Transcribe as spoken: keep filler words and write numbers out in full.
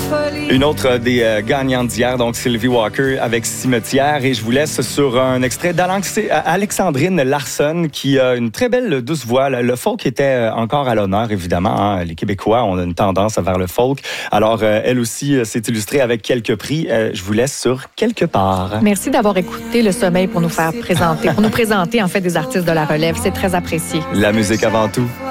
Une autre des euh, gagnantes d'hier, donc Sylvie Walker avec Cimetière. Et je vous laisse sur un extrait d'Alexandrine Larsson qui a une très belle douce voix. Le folk était encore à l'honneur, évidemment. Hein. Les Québécois ont une tendance vers le folk. Alors, euh, elle aussi euh, s'est illustrée avec quelques prix. Euh, je vous laisse sur Quelque part. Merci d'avoir écouté Le Sommeil pour nous faire présenter, pour nous présenter en fait des artistes de la relève. C'est très apprécié. La musique avant tout.